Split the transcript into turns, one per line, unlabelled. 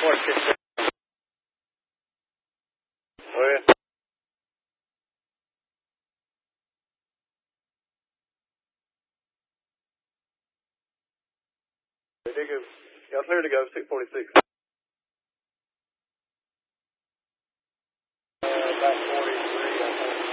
246. Oh, yeah. Y'all clear to go, 646.